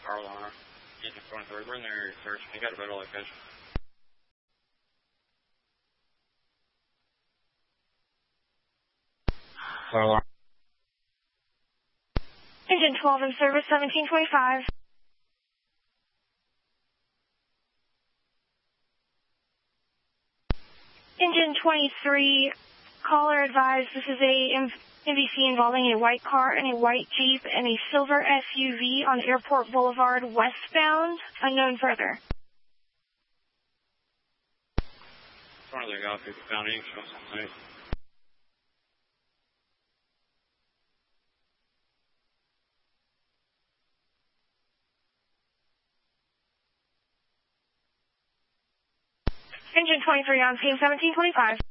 Carolina. Engine 23, we're in the area search. You got a better location. Carolina. Engine 12 in service, 1725. Engine 23, caller advised this is a MVC involving a white car and a white Jeep and a silver SUV on Airport Boulevard westbound. Unknown further. Front of the guy who found ink show something. Engine 23 on scene 1725.